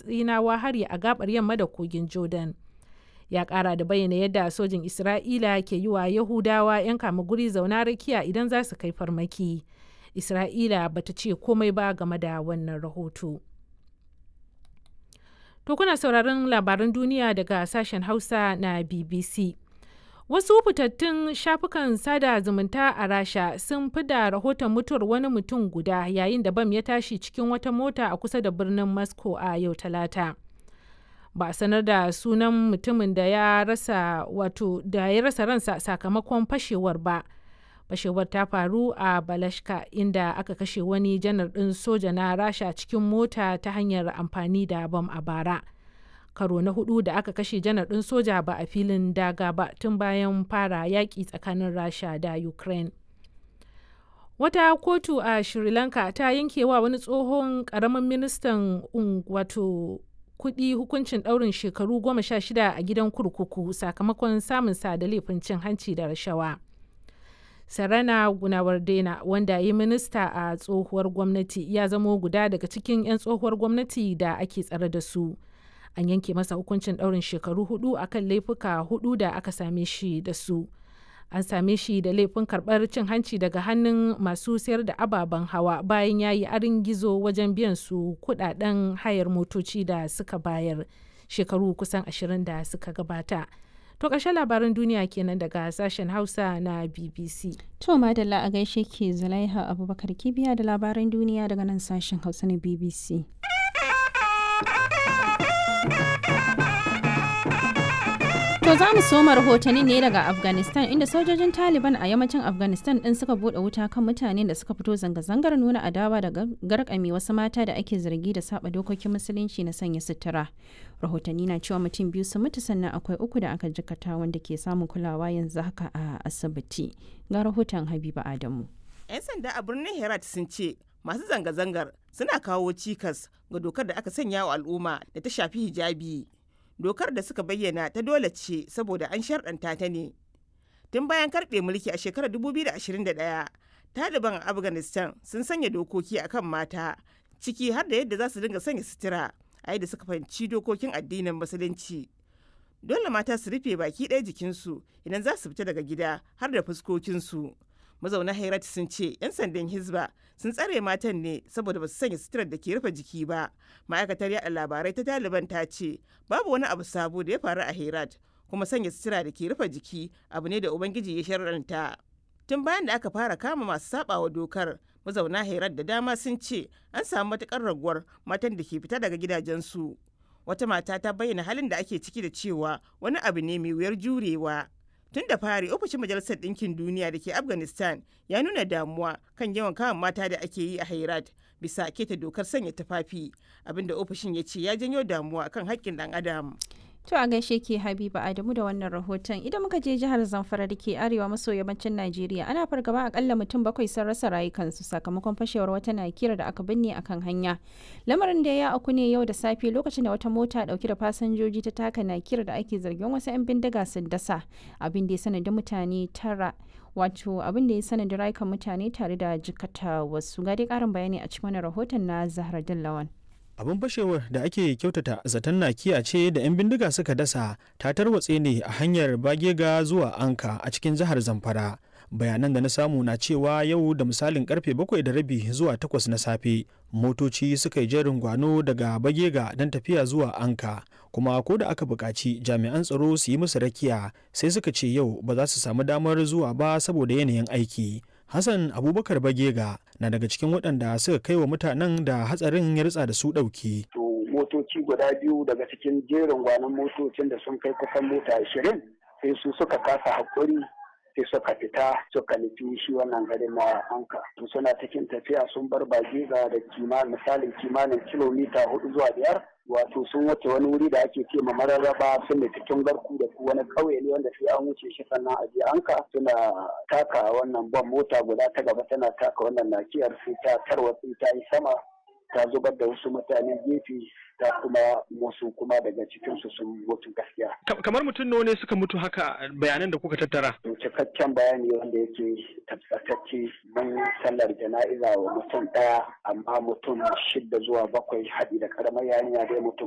Falasɗinawa hari a gabar yamma da kogin Jordan. Ya ƙara da bayyana yadda sojin Isra'ila ke yi wa Yahudawa 'yan kama guri zauna rakiya idan za su kai farmaki. Isra'ila bata ce komai ba game da wannan rahoto. To kuna sauraron labaran duniya daga sashen Hausa na BBC. Wasu fitattun shafukan sada zumunta a Rasha sun fi da rahoton mutuwar wani mutum guda yayin da bam ya tashi cikin wata mota a kusa da birnin Moscow a yau Talata. Ba a sanar da sunan mutumin da ya rasa ransa sakamakon fashewar ba. Fashewar ta faru a Balashka inda aka kashe wani janar ɗin soja na Rasha cikin mota ta hanyar amfani da bam a bara. Karo na hudu da aka kashe janar ɗin soja ba a filin daga ba tun bayan fara yaƙi tsakanin Rasha da Ukraine. Wata kotu a Sri Lanka ta yankewa wani tsohon ƙaramin ministan kuɗi hukuncin ɗaurin shekaru 16 a gidan kurkuku sakamakon samun sa da laifin cin hanci da rashawa. Sarana Gunawardena wanda ya yi minista a tsohuwar gwamnati ya zamo guda daga cikin 'yan tsohuwar gwamnati da ake tsare da su. An yanke masa hukuncin ɗaurin shekaru 4 akan laifuka 4 da aka same shi da su. An same shi da laifin karɓar cin hanci daga hannun masu sayar da ababen hawa bayan ya yi arin gizo wajen biyan su kuɗaɗen hayar motoci da suka bayar shekaru kusan 20 da suka gabata. To ƙarshen labaran duniya kenan daga sashen Hausa na BBC. To madalla a gaishe ke Zulaiha Abubakar Kibiya da labaran duniya daga nan sashen Hausa na BBC. To za mu soma rahotanni ne daga Afghanistan inda sojojin Taliban a yammacin Afghanistan din suka bude wuta kan mutane da suka fito zanga-zangar nuna adawa da garkame wasu mata da ake zargi da saba dokokin musulunci na sanya sutura. Rahotanni na cewa mutum 2 sun mutu sannan akwai 3 da aka jikata wanda ke samun kulawa yanzu haka a asibiti. Ga rahoton Habiba Adamu. 'Yan sanda a birnin Herat sun ce masu zanga-zangar suna kawo cikas ga dokar da aka sanya wa al'umma da ta shafi hijabi. Dokar da suka bayyana ta dole ce saboda an sharɗanta ta ne. Tun bayan karɓe mulki a shekarar 2021, Taliban a Afghanistan sun sanya dokoki akan mata, ciki har da yadda za su dinga sanya sutura a yadda suka fahimci dokokin addinin Musulunci. Dole mata su rufe baki ɗaya jikinsu idan za su fita daga gida har da fuskokinsu. Mazauna Herat sun ce 'yan sandan Hizba sun tsare matan ne saboda ba su sanya suturar da ke rufe jiki ba. Ma'aikatar yaɗa labarai ta Taliban ta ce babu wani abu sabo da ya faru a Herat, kuma sanya sutura da ke rufe jiki abu ne da Ubangiji ya shar'anta. Tun bayan da aka fara kama masu sabawa dokar, mazauna Herat da dama sun ce an samu matukar raguwar matan da ke fita daga gidajensu. Wata mata ta bayyana halin da ake ciki da cewa wani abu ne mai wuyar jurewa. Tun da fari ofishin Majalisar Ɗinkin Duniya da ke Afghanistan ya nuna damuwa kan yawan kama mata da ake yi a Herat bisa keta dokar sanya tufafi, abinda ofishin ya ce ya janyo damuwa kan haƙƙin ɗan adam. To a gaishe ke Habiba Adamu da wannan rahoton. Idan muka je jihar Zamfara da ke arewa maso yammacin Najeriya, ana fargaba akalla mutum 7 sun rasa rayukansu sakamakon fashewar wata nakira da aka binne akan hanya. Lamarin da ya auku ne yau da safe lokacin da wata mota dauke da fasinjoji ta taka nakira da ake zargin wasu 'yan bindiga sun dasa, abin da ya sanadin mutane 9 abin da ya sanadin rayukan mutane tare da jikata wasu. Ga dai karin bayani a cikin wannan rahoton na Zahra Dillawan. Abin fashewar da ake kyautata zaton nakiya ce da 'yan bindiga suka dasa ta tarwatse ne a hanyar Bagega zuwa Anka a cikin jihar Zamfara. Bayanan da na samu na cewa yau da misalin karfe 7:30 zuwa 8 na safe motoci suka yi jerin gwano daga Bagega don tafiya zuwa Anka, kuma ko da aka buƙaci jami'an tsaro su yi musu rakiya sai suka ce yau ba za su samu damar zuwa ba saboda yanayin aiki. Hassan Abubakar Bagega na daga cikin waɗanda suka kai wa mutanen da hatsarin ya ritsa da su ɗauki. Motoci guda 2 daga cikin jerin gwanon motocin da sun kai kusan mota 20 sai su suka kasa haƙuri sai suka fita suka nufi shi wannan garin na Anka. Suna cikin tafiya sun bar Bagega da kimanin kilomita 4 zuwa 5. Wato sun wuce wani wuri da ake ce ma Mararraba, sun da cikin garku da wani ƙauye ne wanda sai an wuce shi sannan a je Anka. Suna taka wannan ban mota guda ta gaba tana taka wannan nakiyar sai ta tarwatsi ta yi sama ta zubar da wasu mutane gefe ta kuma wasu kuma daga cikinsu sun mutu gaskiya. Kamar mutum nawa ne suka mutu haka bayanan da kuka tattara? Cikakken bayani wanda yake tabbatacce mun sallar jana'iza wa mutum 1 amma mutum 6 zuwa 7 haɗi da karamar yarinya dai mutum